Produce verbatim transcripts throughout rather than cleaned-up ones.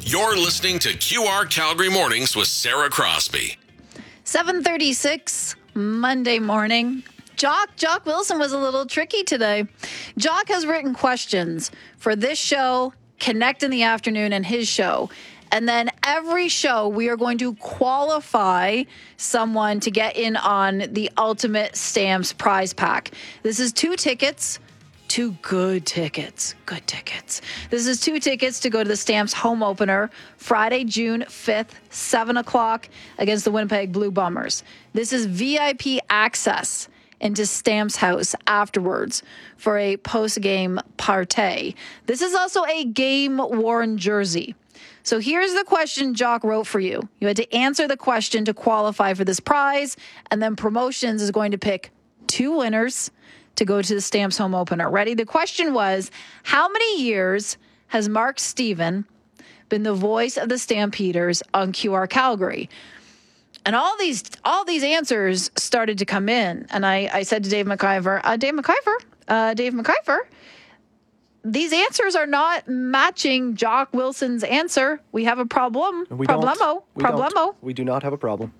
You're listening to Q R Calgary Mornings with Sarah Crosby. seven thirty-six Monday morning. Jock, Jock Wilson was a little tricky today. Jock has written questions for this show, Connect in the Afternoon, and his show. And then every show, we are going to qualify someone to get in on the Ultimate Stamps prize pack. This is two tickets, two good tickets, good tickets. This is two tickets to go to the Stamps home opener Friday, June fifth, seven o'clock against the Winnipeg Blue Bombers. This is V I P access into Stamps House afterwards for a post-game party. This is also a game-worn jersey. So here's the question Jock wrote for you. You had to answer the question to qualify for this prize, and then Promotions is going to pick two winners to go to the Stamps home opener. Ready? The question was, how many years has Mark Stephen been the voice of the Stampeders on Q R Calgary? And all these all these answers started to come in. And I, I said to Dave McIver, uh, Dave McIver, uh, Dave McIver, these answers are not matching Jock Wilson's answer. We have a problem. We Problemo. Don't. We Problemo. Don't. We do not have a problem.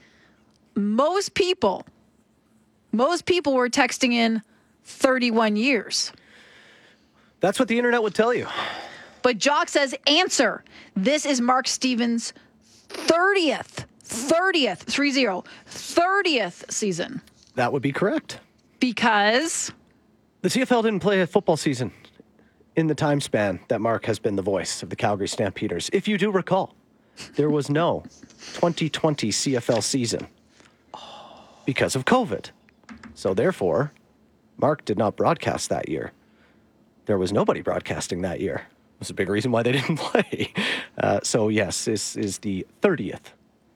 Most people, most people were texting in thirty-one years. That's what the internet would tell you. But Jock says, answer. This is Mark Stevens' thirtieth, thirtieth, three zero, thirtieth season. That would be correct. Because the C F L didn't play a football season in the time span that Mark has been the voice of the Calgary Stampeders. If you do recall, there was no twenty twenty C F L season because of COVID. So therefore, Mark did not broadcast that year. There was nobody broadcasting that year. It was a big reason why they didn't play. Uh, so yes, this is the thirtieth.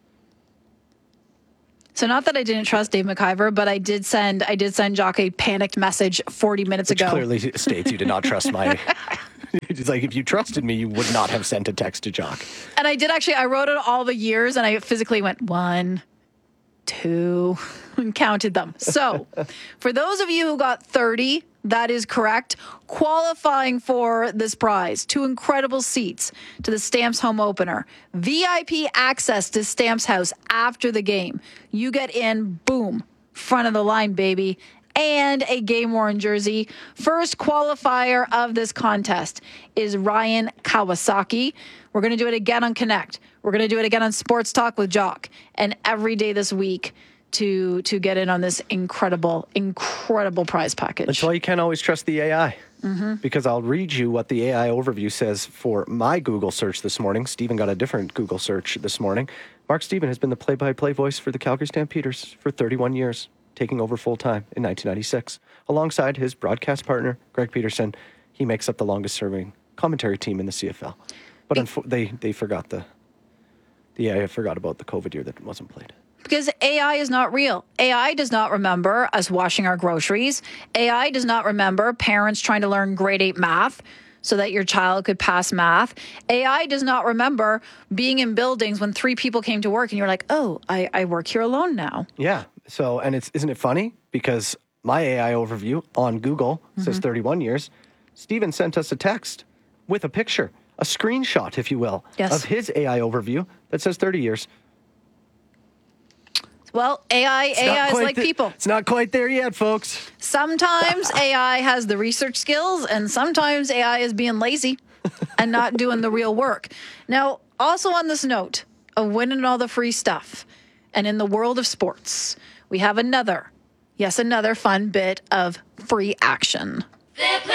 So not that I didn't trust Dave McIver, but I did send I did send Jock a panicked message forty minutes Which ago. Clearly states you did not trust my... It's like, if you trusted me, you would not have sent a text to Jock. And I did actually, I wrote out all the years and I physically went one, two, and counted them. So for those of you who got thirty, that is correct. Qualifying for this prize, two incredible seats to the Stamps home opener, V I P access to Stamps House after the game. You get in, boom, front of the line, baby, and a game-worn jersey. First qualifier of this contest is Ryan Kawasaki. We're going to do it again on Connect. We're going to do it again on Sports Talk with Jock, and every day this week to to get in on this incredible, incredible prize package. That's why you can't always trust the A I. Mm-hmm. Because I'll read you what the A I overview says for my Google search this morning. Stephen got a different Google search this morning. Mark Stephen has been the play-by-play voice for the Calgary Stampeders for thirty-one years, taking over full-time in nineteen ninety-six. Alongside his broadcast partner, Greg Peterson, he makes up the longest-serving commentary team in the C F L. But unfo- they, they forgot the... The A I forgot about the COVID year that wasn't played. Because A I is not real. A I does not remember us washing our groceries. A I does not remember parents trying to learn grade eight math so that your child could pass math. A I does not remember being in buildings when three people came to work and you're like, oh, I, I work here alone now. Yeah. So, and it's, isn't it funny? Because my A I overview on Google mm-hmm. says thirty-one years. Steven sent us a text with a picture, a screenshot, if you will, yes. of his A I overview that says thirty years. Well, A I, It's A I is like the, people. It's not quite there yet, folks. Sometimes A I has the research skills, and sometimes A I is being lazy and not doing the real work. Now, also on this note of winning all the free stuff, and in the world of sports, we have another, yes, another fun bit of free action.